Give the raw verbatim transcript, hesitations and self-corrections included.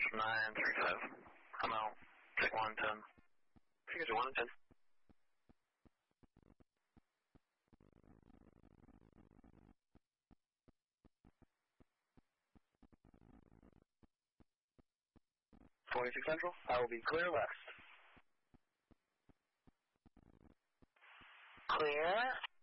nine three five. I'm out. Take one ten. You guys are one and ten. forty-six Central. I will be clear west. Clear.